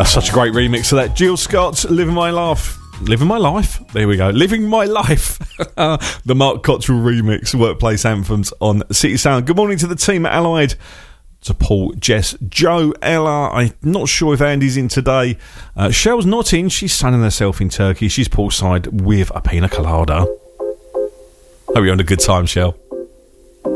That's such a great remix of that. Jill Scott, Living My Life. Living My Life? There we go. Living My Life. The Mark Cottrell remix, Workplace Anthems on City Sound. Good morning to the team at Allied. To Paul, Jess, Joe, Ella. I'm not sure if Andy's in today. Shell's not in. She's sunning herself in Turkey. She's poolside with a pina colada. Hope you're having a good time, Shell.